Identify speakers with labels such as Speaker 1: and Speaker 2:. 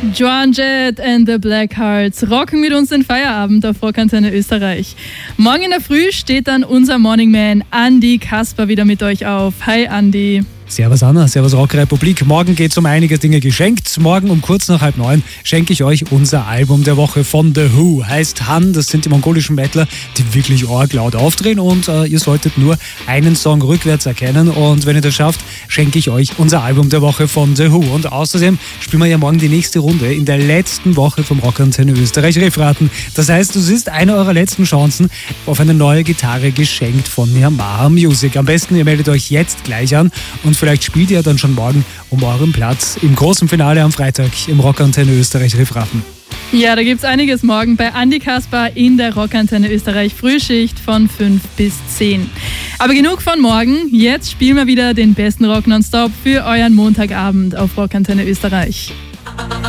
Speaker 1: Joan Jett and the Blackhearts rocken mit uns den Feierabend auf Rockantenne Österreich. Morgen in der Früh steht dann unser Morning Man Andi Kasper wieder mit euch auf. Hi Andi.
Speaker 2: Servus Anna, servus Rockrepublik. Morgen geht's um einige Dinge geschenkt. Morgen um kurz nach 8:30 schenke ich euch unser Album der Woche von The Who. Heißt Han, das sind die mongolischen Mettler, die wirklich arg laut aufdrehen und ihr solltet nur einen Song rückwärts erkennen und wenn ihr das schafft, schenke ich euch unser Album der Woche von The Who. Und außerdem spielen wir ja morgen die nächste Runde in der letzten Woche vom Rockantenne Österreich Refraten. Das heißt, es ist eine eurer letzten Chancen auf eine neue Gitarre geschenkt von Yamaha Music. Am besten, ihr meldet euch jetzt gleich an und vielleicht spielt ihr dann schon morgen um euren Platz im großen Finale am Freitag im Rockantenne Österreich Refraten.
Speaker 1: Ja, da gibt's einiges morgen bei Andi Kasper in der Rockantenne Österreich Frühschicht von 5 bis 10. Aber genug von morgen, jetzt spielen wir wieder den besten Rock nonstop für euren Montagabend auf Rockantenne Österreich.